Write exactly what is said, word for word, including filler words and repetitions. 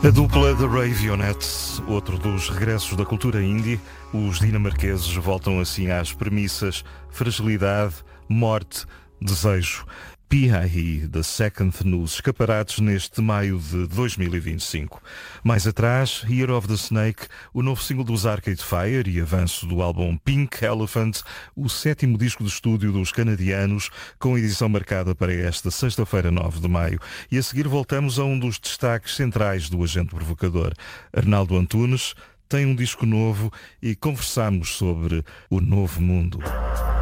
A dupla da Ravionettes, outro dos regressos da cultura indie, os dinamarqueses voltam assim às premissas fragilidade, morte, desejo. P I E, The Second, nos escaparates neste maio de dois mil e vinte e cinco. Mais atrás, Year of the Snake, o novo single dos Arcade Fire e avanço do álbum Pink Elephant, o sétimo disco de estúdio dos canadianos, com edição marcada para esta sexta-feira, nove de maio. E a seguir voltamos a um dos destaques centrais do Agente Provocador. Arnaldo Antunes tem um disco novo e conversamos sobre o novo mundo.